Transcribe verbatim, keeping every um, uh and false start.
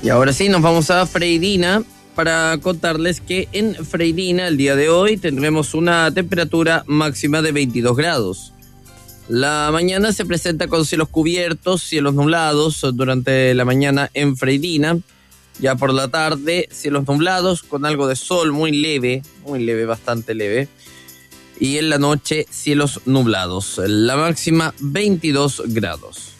Y ahora sí, nos vamos a Freirina para contarles que en Freirina el día de hoy tendremos una temperatura máxima de veintidós grados. La mañana se presenta con cielos cubiertos, cielos nublados durante la mañana en Freirina. Ya por la tarde, cielos nublados con algo de sol muy leve, muy leve, bastante leve. Y en la noche, cielos nublados. La máxima veintidós grados.